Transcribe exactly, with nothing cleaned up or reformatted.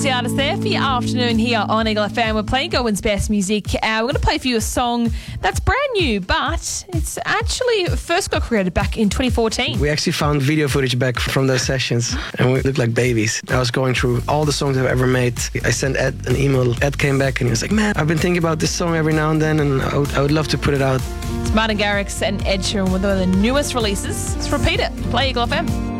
the artist there for your afternoon here on Eagle F M. We're playing Gowan's Best Music. Uh, we're going to play for you a song that's brand new, but it's actually first got created back in twenty fourteen. We actually found video footage back from those sessions, and we looked like babies. I was going through all the songs I've ever made. I sent Ed an email. Ed came back and he was like, man, I've been thinking about this song every now and then, and I would, I would love to put it out. It's Martin Garrix and Ed Sheeran with one of the newest releases. Let's repeat it. Play Eagle F M.